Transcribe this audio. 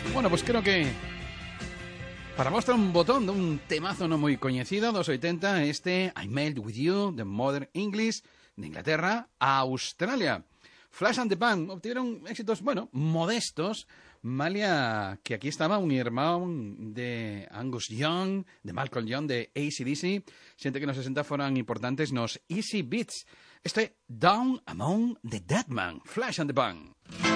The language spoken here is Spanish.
Bueno, pues creo que para mostrar un botón de un temazo no muy coñecido, 280, I Made With You, de Modern English, de Inglaterra a Australia. Flash and the Pan obtuvieron éxitos, bueno, modestos. Malia, que aquí estaba un hermano de Angus Young, de Malcolm Young, de AC/DC. Siente que los 60 fueron importantes nos Easy Beats. Down Among the Dead Man, Flash and the Pan.